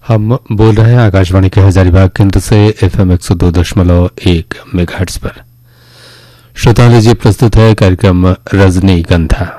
हम बोल रहे हैं आकाशवाणी के हजारीबाग केंद्र से FM 102.1 मेगाहर्ट्ज पर। श्रोता लीजिए प्रस्तुत है कार्यक्रम रजनीगंधा।